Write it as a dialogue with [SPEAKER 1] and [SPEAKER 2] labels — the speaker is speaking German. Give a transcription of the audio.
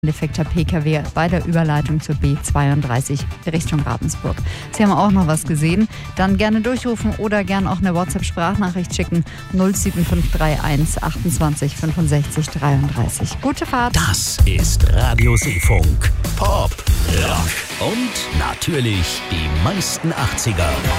[SPEAKER 1] defekter PKW bei der Überleitung zur B32 Richtung Ravensburg. Sie haben auch noch was gesehen? Dann gerne durchrufen oder gerne auch eine WhatsApp-Sprachnachricht schicken. 07531 28 65 33. Gute Fahrt.
[SPEAKER 2] Das ist Radio Seefunk. Pop, Rock und natürlich die meisten 80er.